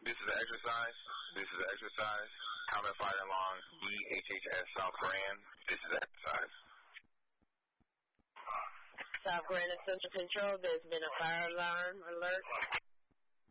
This is an exercise. This is an exercise. Counter fire alarm DHHS South Grand. This is exercise. South Grand Central Control, there's been a fire alarm alert.